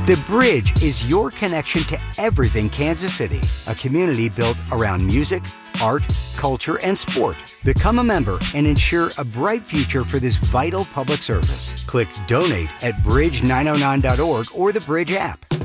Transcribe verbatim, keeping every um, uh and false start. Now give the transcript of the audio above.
The Bridge is your connection to everything Kansas City, a community built around music, art, culture, and sport. Become a member and ensure a bright future for this vital public service. Click donate at bridge nine oh nine dot org or the Bridge app.